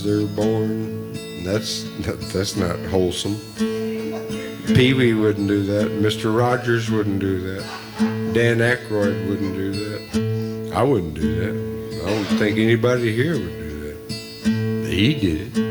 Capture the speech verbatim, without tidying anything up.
they're born. That's that's not wholesome. Pee Wee wouldn't do that. Mister Rogers wouldn't do that. Dan Aykroyd wouldn't do that. I wouldn't do that. I don't think anybody here would do that. He did it.